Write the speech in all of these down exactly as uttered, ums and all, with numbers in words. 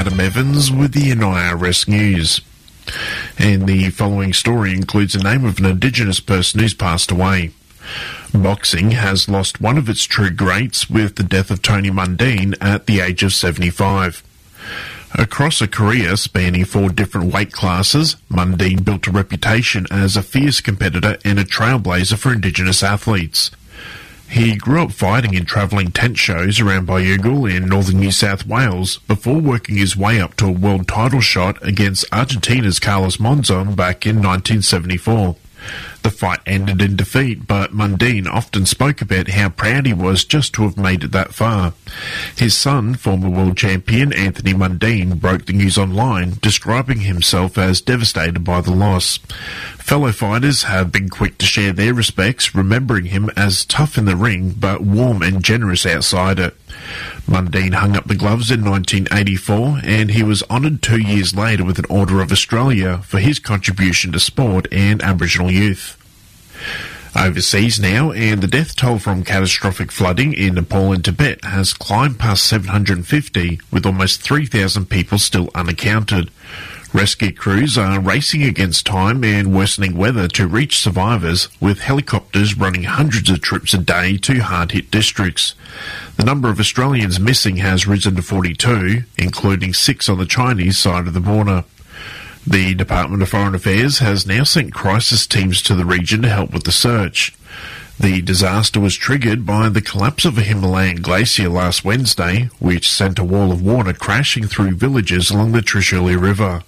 Adam Evans with the N I R S News. And the following story includes the name of an Indigenous person who's passed away. Boxing has lost one of its true greats with the death of Tony Mundine at the age of seventy-five. Across a career spanning four different weight classes, Mundine built a reputation as a fierce competitor and a trailblazer for Indigenous athletes. He grew up fighting in travelling tent shows around Bayugal in northern New South Wales before working his way up to a world title shot against Argentina's Carlos Monzon back in nineteen seventy-four. The fight ended in defeat, but Mundine often spoke about how proud he was just to have made it that far. His son, former world champion Anthony Mundine, broke the news online, describing himself as devastated by the loss. Fellow fighters have been quick to share their respects, remembering him as tough in the ring, but warm and generous outside it. Mundine hung up the gloves in nineteen eighty-four, and he was honoured two years later with an Order of Australia for his contribution to sport and Aboriginal youth. Overseas now, and the death toll from catastrophic flooding in Nepal and Tibet has climbed past seven hundred fifty, with almost three thousand people still unaccounted. Rescue crews are racing against time and worsening weather to reach survivors, with helicopters running hundreds of trips a day to hard-hit districts. The number of Australians missing has risen to forty-two, including six on the Chinese side of the border. The Department of Foreign Affairs has now sent crisis teams to the region to help with the search. The disaster was triggered by the collapse of a Himalayan glacier last Wednesday, which sent a wall of water crashing through villages along the Trishuli River.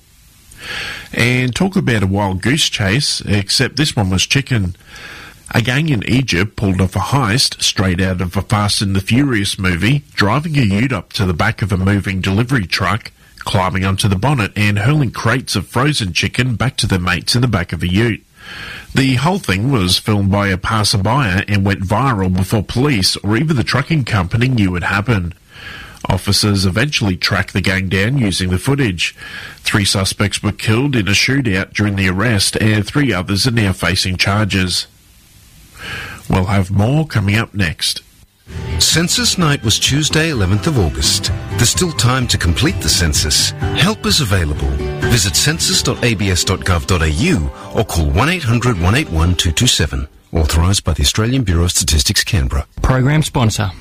And talk about a wild goose chase, except this one was chicken. A gang in Egypt pulled off a heist straight out of a Fast and the Furious movie, driving a ute up to the back of a moving delivery truck, climbing onto the bonnet and hurling crates of frozen chicken back to their mates in the back of a ute. The whole thing was filmed by a passerby and went viral before police or even the trucking company knew it happened. Officers eventually tracked the gang down using the footage. Three suspects were killed in a shootout during the arrest, and three others are now facing charges. We'll have more coming up next. Census night was Tuesday, eleventh of August. There's still time to complete the census. Help is available. Visit census dot a b s dot gov dot a u or call one eight hundred one eight one two two seven. Authorised by the Australian Bureau of Statistics, Canberra. Program sponsor.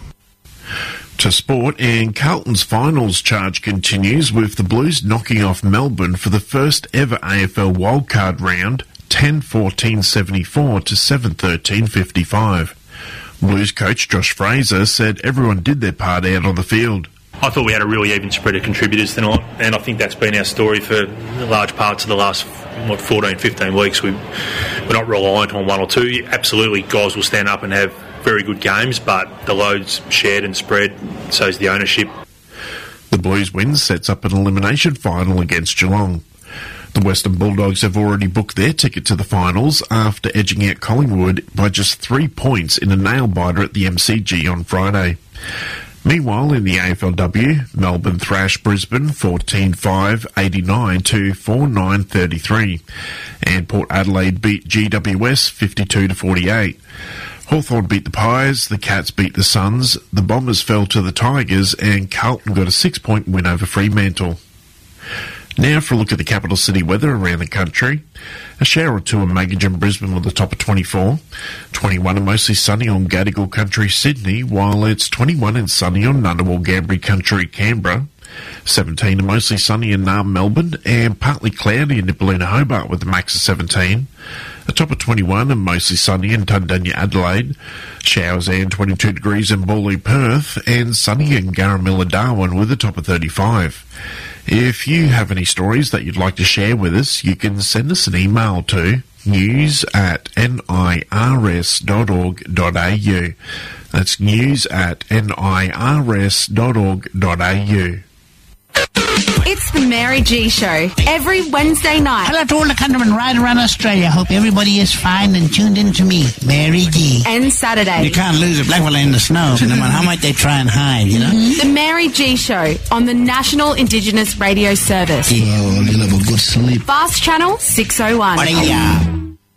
To sport, and Carlton's finals charge continues with the Blues knocking off Melbourne for the first ever A F L wildcard round, ten fourteen seventy-four to seven thirteen fifty-five. Blues coach Josh Fraser said everyone did their part out on the field. I thought we had a really even spread of contributors tonight, and I think that's been our story for large parts of the last, what, fourteen, fifteen weeks. We, we're not reliant on one or two. Absolutely, guys will stand up and have very good games, but the load's shared and spread, so is the ownership. The Blues win sets up an elimination final against Geelong. The Western Bulldogs have already booked their ticket to the finals after edging out Collingwood by just three points in a nail-biter at the M C G on Friday. Meanwhile, in the A F L W, Melbourne thrashed Brisbane fourteen five eighty-nine to forty-nine thirty-three, and Port Adelaide beat G W S fifty-two to forty-eight. Hawthorn beat the Pies, the Cats beat the Suns, the Bombers fell to the Tigers, and Carlton got a six-point win over Fremantle. Now for a look at the capital city weather around the country. A shower or two in Magidge and Brisbane with a top of twenty-four. twenty-one and mostly sunny on Gadigal Country, Sydney, while it's twenty-one and sunny on Ngunnawal Gambri Country, Canberra. seventeen and mostly sunny in Naarm, Melbourne, and partly cloudy in Nipaluna, Hobart with a max of seventeen. A top of twenty-one and mostly sunny in Tundunya, Adelaide. Showers and twenty-two degrees in Bawley, Perth, and sunny in Garamilla, Darwin with a top of thirty-five. If you have any stories that you'd like to share with us, you can send us an email to news at nirs dot org dot a u. That's news at nirs dot org dot a u. It's the Mary G Show, every Wednesday night. Hello to all the countrymen right around Australia. Hope everybody is fine and tuned in to me, Mary G. And Saturday. You can't lose a black fella in the snow, no matter how much they try and hide, you know? Mm-hmm. The Mary G Show on the National Indigenous Radio Service. Yeah, well, you'll have a good sleep. Fast Channel six oh one. What are ya?